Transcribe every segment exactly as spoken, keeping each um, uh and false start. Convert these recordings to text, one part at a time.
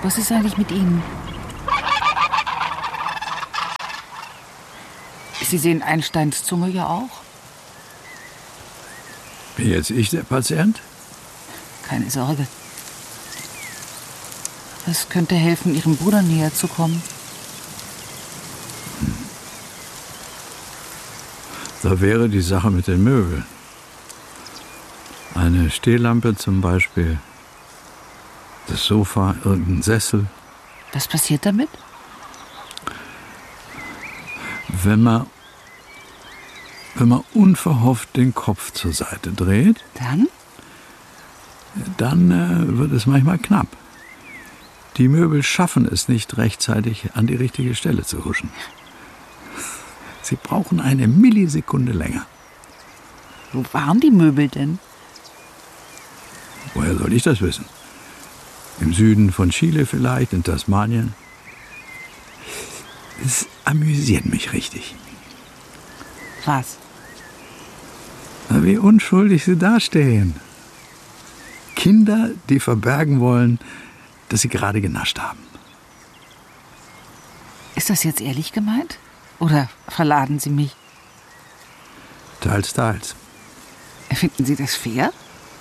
Was ist eigentlich mit Ihnen? Sie sehen Einsteins Zunge ja auch. Bin jetzt ich der Patient? Keine Sorge. Es könnte helfen, Ihrem Bruder näher zu kommen. Hm. Da wäre die Sache mit den Möbeln. Eine Stehlampe zum Beispiel. Das Sofa, irgendein Sessel. Was passiert damit? Wenn man, wenn man unverhofft den Kopf zur Seite dreht, dann, dann äh, wird es manchmal knapp. Die Möbel schaffen es nicht rechtzeitig, an die richtige Stelle zu huschen. Sie brauchen eine Millisekunde länger. Wo waren die Möbel denn? Woher soll ich das wissen? Im Süden von Chile vielleicht, in Tasmanien. Es amüsiert mich richtig. Was? Wie unschuldig sie dastehen. Kinder, die verbergen wollen, dass sie gerade genascht haben. Ist das jetzt ehrlich gemeint? Oder verladen Sie mich? Teils, teils. Finden Sie das fair?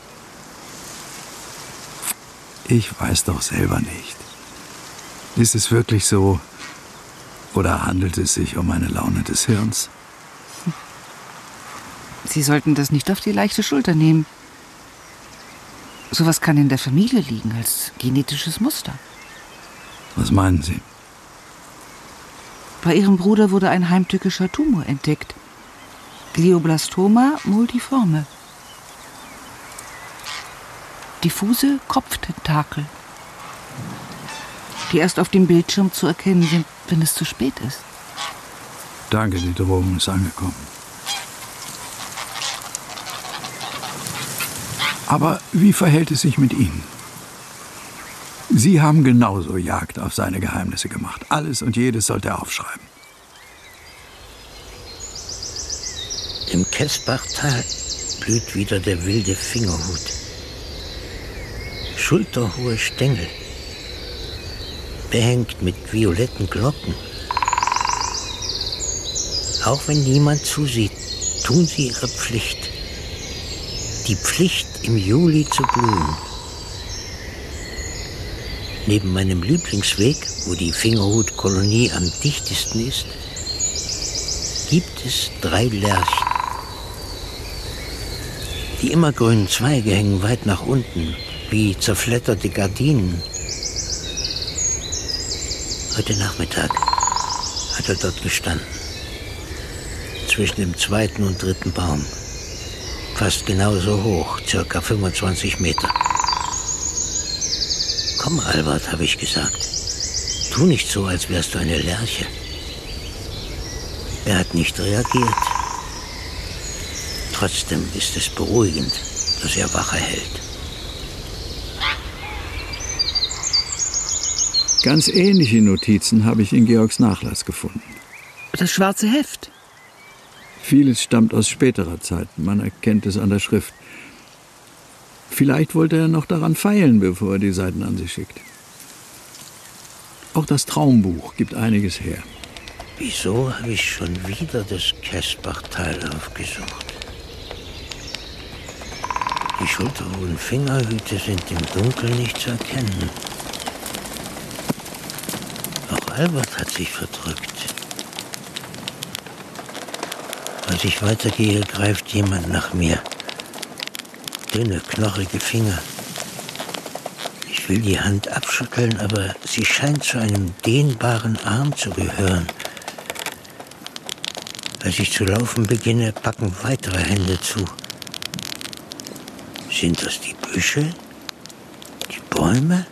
Ich weiß doch selber nicht. Ist es wirklich so? Oder handelt es sich um eine Laune des Hirns? Sie sollten das nicht auf die leichte Schulter nehmen. Sowas kann in der Familie liegen als genetisches Muster. Was meinen Sie? Bei Ihrem Bruder wurde ein heimtückischer Tumor entdeckt. Glioblastoma multiforme. Diffuse Kopftentakel, die erst auf dem Bildschirm zu erkennen sind, wenn es zu spät ist. Danke, die Drohung ist angekommen. Aber wie verhält es sich mit Ihnen? Sie haben genauso Jagd auf seine Geheimnisse gemacht. Alles und jedes sollte er aufschreiben. Im Kesbachtal blüht wieder der wilde Fingerhut. Schulterhohe Stängel, behängt mit violetten Glocken. Auch wenn niemand zusieht, tun sie ihre Pflicht. Die Pflicht, im Juli zu blühen. Neben meinem Lieblingsweg, wo die Fingerhutkolonie am dichtesten ist, gibt es drei Lärchen. Die immergrünen Zweige hängen weit nach unten, wie zerfledderte Gardinen. Heute Nachmittag hat er dort gestanden, zwischen dem zweiten und dritten Baum. Fast genauso hoch, circa fünfundzwanzig Meter. Komm, Albert, habe ich gesagt. Tu nicht so, als wärst du eine Lerche. Er hat nicht reagiert. Trotzdem ist es beruhigend, dass er Wache hält. Ganz ähnliche Notizen habe ich in Georgs Nachlass gefunden. Das schwarze Heft. Vieles stammt aus späterer Zeit. Man erkennt es an der Schrift. Vielleicht wollte er noch daran feilen, bevor er die Seiten an sich schickt. Auch das Traumbuch gibt einiges her. Wieso habe ich schon wieder das Kesbachtal aufgesucht? Die schulterhohen Fingerhüte sind im Dunkeln nicht zu erkennen. Auch Albert hat sich verdrückt. Als ich weitergehe, greift jemand nach mir. Dünne, knochige Finger. Ich will die Hand abschütteln, aber sie scheint zu einem dehnbaren Arm zu gehören. Als ich zu laufen beginne, packen weitere Hände zu. Sind das die Büsche? Die Bäume?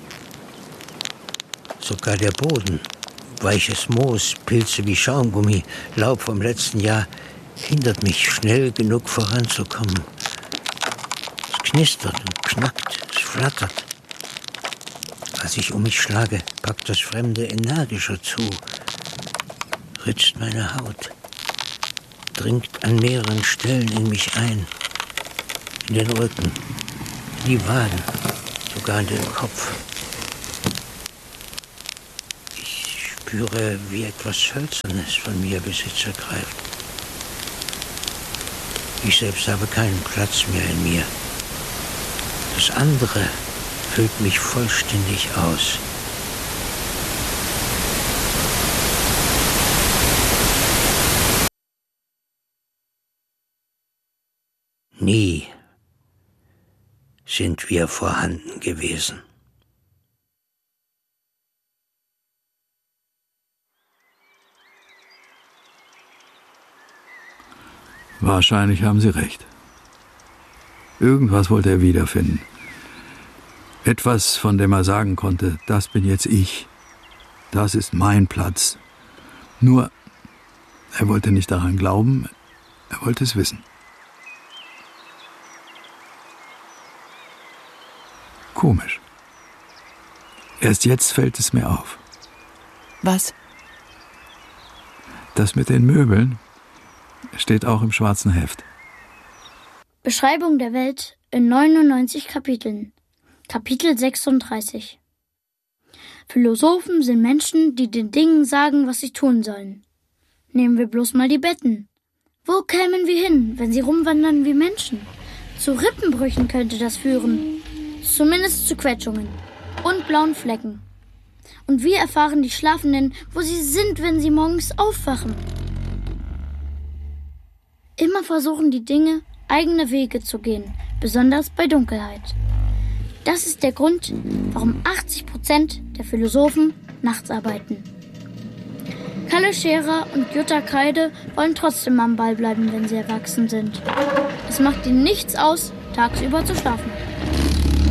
Sogar der Boden. Weiches Moos, Pilze wie Schaumgummi, Laub vom letzten Jahr hindert mich, schnell genug voranzukommen. Es knistert und knackt, es flattert. Als ich um mich schlage, packt das Fremde energischer zu, ritzt meine Haut, dringt an mehreren Stellen in mich ein, in den Rücken, in die Waden, sogar in den Kopf. spüre, wie etwas Hölzernes von mir Besitz ergreift. Ich selbst habe keinen Platz mehr in mir. Das andere füllt mich vollständig aus. Nie sind wir vorhanden gewesen. Wahrscheinlich haben Sie recht. Irgendwas wollte er wiederfinden. Etwas, von dem er sagen konnte, das bin jetzt ich. Das ist mein Platz. Nur, er wollte nicht daran glauben, er wollte es wissen. Komisch. Erst jetzt fällt es mir auf. Was? Das mit den Möbeln steht auch im schwarzen Heft. Beschreibung der Welt in neunundneunzig Kapiteln. Kapitel sechsunddreißig. Philosophen sind Menschen, die den Dingen sagen, was sie tun sollen. Nehmen wir bloß mal die Betten. Wo kämen wir hin, wenn sie rumwandern wie Menschen? Zu Rippenbrüchen könnte das führen. Zumindest zu Quetschungen und blauen Flecken. Und wir erfahren die Schlafenden, wo sie sind, wenn sie morgens aufwachen. Immer versuchen die Dinge, eigene Wege zu gehen, besonders bei Dunkelheit. Das ist der Grund, warum achtzig Prozent der Philosophen nachts arbeiten. Kalle Scherer und Jutta Kreide wollen trotzdem am Ball bleiben, wenn sie erwachsen sind. Es macht ihnen nichts aus, tagsüber zu schlafen.